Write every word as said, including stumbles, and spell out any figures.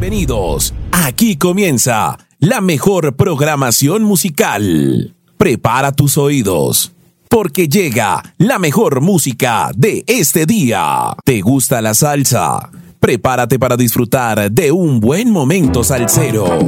bienvenidos. Aquí comienza la mejor programación musical. Prepara tus oídos, porque llega la mejor música de este día. ¿Te gusta la salsa? Prepárate para disfrutar de un buen momento salsero.